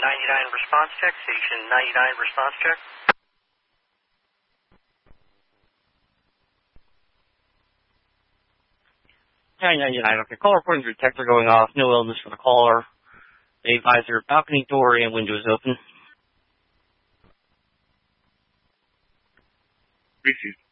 99 response check. Station 99 response check. 999, okay. Call reporting detector going off. No illness for the caller. They advise your balcony door and window is open. Received.